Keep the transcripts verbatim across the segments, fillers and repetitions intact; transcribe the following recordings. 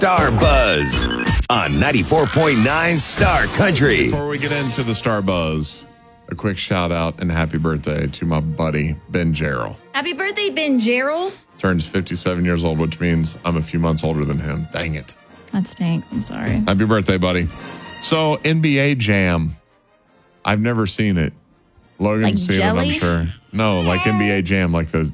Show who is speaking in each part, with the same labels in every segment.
Speaker 1: Star Buzz on ninety-four point nine Star Country.
Speaker 2: Before we get into the Star Buzz, a quick shout out and happy birthday to my buddy, Ben Jarrell.
Speaker 3: Happy birthday, Ben Jarrell.
Speaker 2: Turns fifty-seven years old, which means I'm a few months older than him. Dang it.
Speaker 3: That stinks. I'm sorry.
Speaker 2: Happy birthday, buddy. So, N B A Jam. I've never seen it. Logan's
Speaker 3: Like
Speaker 2: seen
Speaker 3: jelly?
Speaker 2: it, I'm sure. No, like N B A Jam, like the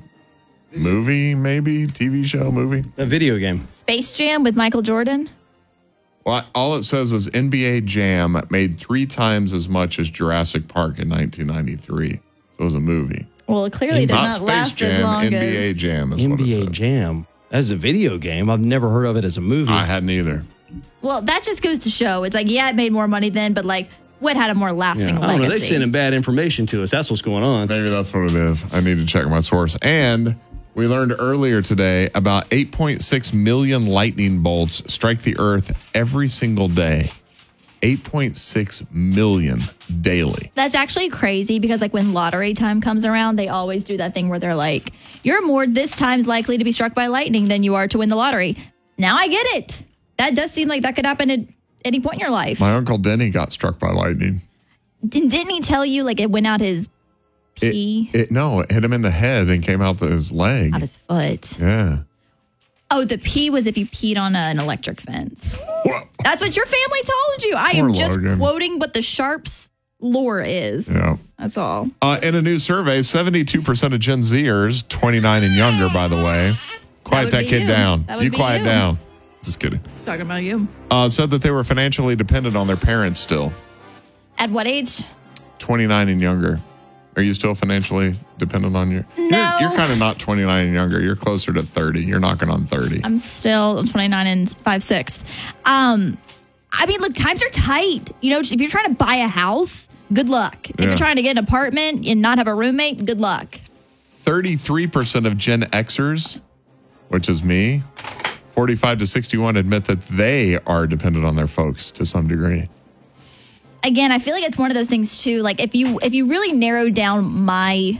Speaker 2: movie, maybe? T V show, movie?
Speaker 4: A video game.
Speaker 3: Space Jam with Michael Jordan.
Speaker 2: Well, all it says is N B A Jam made three times as much as Jurassic Park in nineteen ninety-three. So it was a movie.
Speaker 3: Well, it clearly did
Speaker 2: Not
Speaker 3: not
Speaker 2: Space
Speaker 3: last
Speaker 2: Jam,
Speaker 3: as long
Speaker 2: N B A
Speaker 3: as...
Speaker 2: Jam is
Speaker 4: N
Speaker 2: what
Speaker 4: B A
Speaker 2: it says.
Speaker 4: Jam. As a video game, I've never heard of it as a movie.
Speaker 2: I hadn't either.
Speaker 3: Well, that just goes to show. It's like, yeah, it made more money then, but like, what had a more lasting
Speaker 4: Yeah, I don't know. They're
Speaker 3: legacy?
Speaker 4: sending bad information to us. That's what's going on.
Speaker 2: Maybe that's what it is. I need to check my source. And we learned earlier today about eight point six million lightning bolts strike the earth every single day. eight point six million daily.
Speaker 3: That's actually crazy because like when lottery time comes around, they always do that thing where they're like, you're more this times likely to be struck by lightning than you are to win the lottery. Now I get it. That does seem like that could happen at any point in your life.
Speaker 2: My Uncle Denny got struck by lightning.
Speaker 3: Didn't didn't he tell you like it went out his
Speaker 2: It,
Speaker 3: pee?
Speaker 2: it no, it hit him in the head and came out his leg.
Speaker 3: Out his foot.
Speaker 2: Yeah.
Speaker 3: Oh, the pee was if you peed on a, an electric fence. That's what your family told you. I
Speaker 2: Poor
Speaker 3: am just
Speaker 2: Logan.
Speaker 3: quoting what the Sharps lore is.
Speaker 2: Yeah.
Speaker 3: That's all.
Speaker 2: Uh, in a new survey, seventy-two percent of Gen Zers, twenty-nine and younger, by the way, quiet
Speaker 3: would
Speaker 2: that,
Speaker 3: be
Speaker 2: kid
Speaker 3: you.
Speaker 2: down.
Speaker 3: That would
Speaker 2: You
Speaker 3: be
Speaker 2: quiet
Speaker 3: you.
Speaker 2: down. Just kidding.
Speaker 3: It's talking about you.
Speaker 2: Uh, said that they were financially dependent on their parents still.
Speaker 3: At what age?
Speaker 2: twenty-nine and younger. Are you still financially dependent on your?
Speaker 3: No.
Speaker 2: You're, you're kind of not twenty-nine and younger. You're closer to thirty. You're knocking on thirty.
Speaker 3: I'm still I'm twenty-nine and five sixths. Um, I mean, look, times are tight. You know, if you're trying to buy a house, good luck. If
Speaker 2: Yeah.
Speaker 3: you're trying to get an apartment and not have a roommate, good luck.
Speaker 2: thirty-three percent of Gen Xers, which is me, forty-five to sixty-one, admit that they are dependent on their folks to some degree.
Speaker 3: Again, I feel like it's one of those things too. Like if you if you really narrow down my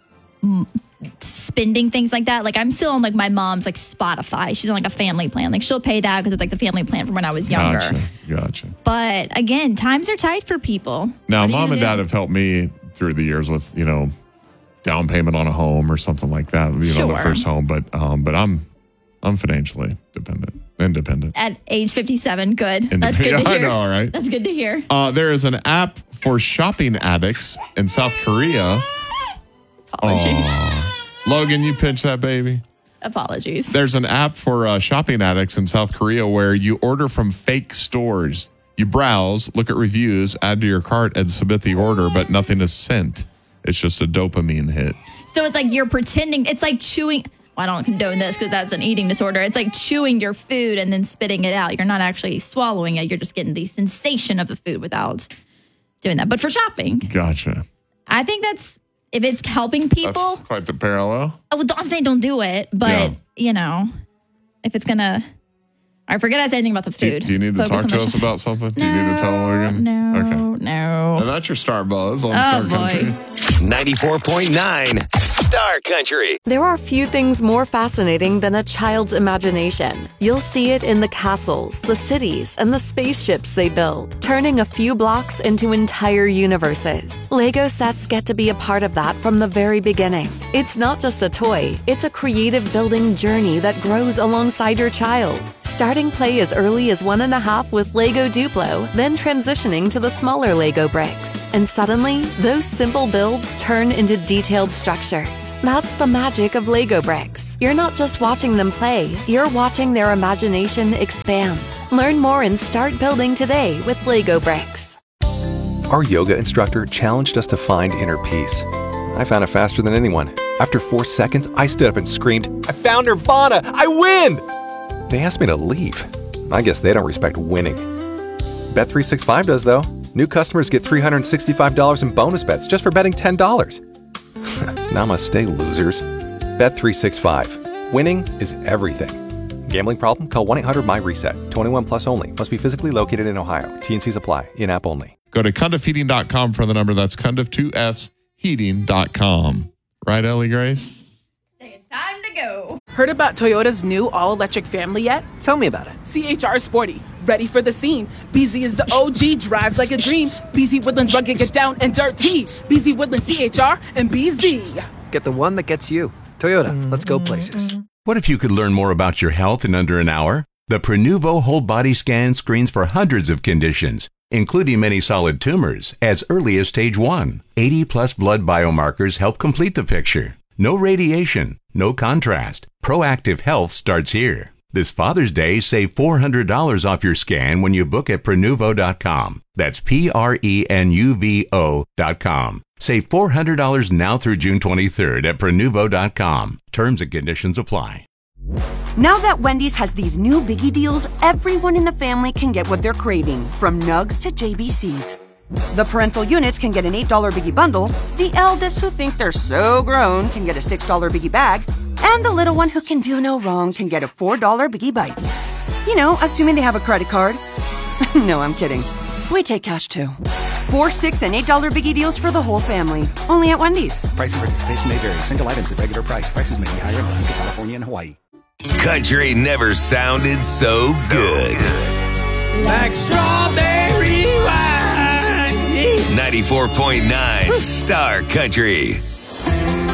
Speaker 3: mm, spending things like that, like I'm still on like my mom's like Spotify. She's on like a family plan. Like she'll pay that because it's like the family plan from when I was younger.
Speaker 2: Gotcha. Gotcha.
Speaker 3: But again, times are tight for people.
Speaker 2: Now,
Speaker 3: What do
Speaker 2: mom
Speaker 3: you
Speaker 2: and
Speaker 3: do?
Speaker 2: dad have helped me through the years with, you know, down payment on a home or something like that, you know, the
Speaker 3: Sure.
Speaker 2: first home. But um, but I'm I'm financially dependent, independent.
Speaker 3: At age fifty-seven, good. That's good to
Speaker 2: Independent.
Speaker 3: hear.
Speaker 2: I know, right?
Speaker 3: That's good to hear.
Speaker 2: Uh, there is an app for shopping addicts in South Korea.
Speaker 3: Apologies.
Speaker 2: Aw. Logan, you pinch that baby.
Speaker 3: Apologies.
Speaker 2: There's an app for uh, shopping addicts in South Korea where you order from fake stores. You browse, look at reviews, add to your cart, and submit the order, but nothing is sent. It's just a dopamine hit.
Speaker 3: So it's like you're pretending. It's like chewing. Well, I don't condone this because that's an eating disorder. It's like chewing your food and then spitting it out. You're not actually swallowing it. You're just getting the sensation of the food without doing that. But for shopping,
Speaker 2: Gotcha.
Speaker 3: I think that's, if it's helping people,
Speaker 2: That's quite the parallel.
Speaker 3: oh, well, I'm saying don't do it. But,
Speaker 2: Yeah.
Speaker 3: you know, if it's going to, all right, forget I said anything about the
Speaker 2: Do,
Speaker 3: food.
Speaker 2: do you need to
Speaker 3: Focus
Speaker 2: talk
Speaker 3: on
Speaker 2: to
Speaker 3: the
Speaker 2: us
Speaker 3: shop-
Speaker 2: about something? Do you
Speaker 3: No,
Speaker 2: need to tell Logan?
Speaker 3: No,
Speaker 2: Okay.
Speaker 3: no.
Speaker 2: And that's your Star Buzz on
Speaker 3: Oh,
Speaker 2: Star
Speaker 3: boy.
Speaker 2: Country.
Speaker 1: ninety-four point nine Star Country.
Speaker 5: There are few things more fascinating than a child's imagination. You'll see it in the castles, the cities, and the spaceships they build, turning a few blocks into entire universes. Lego sets get to be a part of that from the very beginning. It's not just a toy, it's a creative building journey that grows alongside your child. Starting play as early as one and a half with Lego Duplo, then transitioning to the smaller Lego bricks. And suddenly, those simple builds turn into detailed structures. That's the magic of Lego bricks. You're not just watching them play, you're watching their imagination expand. Learn more and start building today with Lego bricks.
Speaker 6: Our yoga instructor challenged us to find inner peace. I found it faster than anyone. After four seconds, I stood up and screamed, "I found Nirvana! I win!" They asked me to leave. I guess they don't respect winning. Bet three sixty-five does, though. New customers get three hundred sixty-five dollars in bonus bets just for betting ten dollars. Namaste, losers. Bet three sixty-five. Winning is everything. Gambling problem? Call one eight hundred my reset. twenty-one plus only. Must be physically located in Ohio. T and Cs apply. In-app only.
Speaker 2: Go to cundiff heating dot com for the number. That's cundiff two F's heating dot com. Right, Ellie Grace?
Speaker 3: It's time to go.
Speaker 7: Heard about Toyota's new all-electric family yet?
Speaker 8: Tell me about it.
Speaker 7: C H R Sporty, ready for the scene. B Z is the O G, drives like a dream. B Z Woodlands rugged, get down and dirty. B Z Woodlands C H R and B Z.
Speaker 8: Get the one that gets you. Toyota, let's go places.
Speaker 9: What if you could learn more about your health in under an hour? The Prenuvo whole body scan screens for hundreds of conditions, including many solid tumors, as early as stage one. eighty plus blood biomarkers help complete the picture. No radiation, no contrast. Proactive health starts here. This Father's Day, save four hundred dollars off your scan when you book at Prenuvo dot com. That's P R E N U V O dot com. Save four hundred dollars now through June twenty-third at Prenuvo dot com. Terms and conditions apply.
Speaker 10: Now that Wendy's has these new biggie deals, everyone in the family can get what they're craving, from nugs to J B Cs. The parental units can get an eight dollar biggie bundle, the eldest who think they're so grown can get a six dollar biggie bag, and the little one who can do no wrong can get a four dollar biggie bites. You know, assuming they have a credit card. No, I'm kidding. We take cash too. Four, six, and eight dollar biggie deals for the whole family. Only at Wendy's.
Speaker 11: Price and participation may vary. Single items at regular price. Prices may be higher in Alaska, California, and Hawaii.
Speaker 1: Country never sounded so good.
Speaker 12: Like strawberry wine.
Speaker 1: ninety-four point nine Star Country.